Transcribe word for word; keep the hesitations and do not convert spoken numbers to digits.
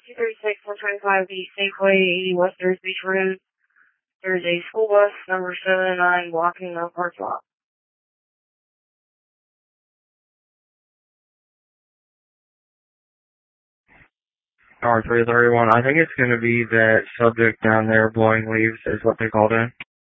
two thirty-six, one twenty-five B Safeway, eighty West Earth Beach Road. There's a school bus, number seven nine, blocking the park lot. R three thirty-one, I think it's going to be that subject down there blowing leaves is what they called in.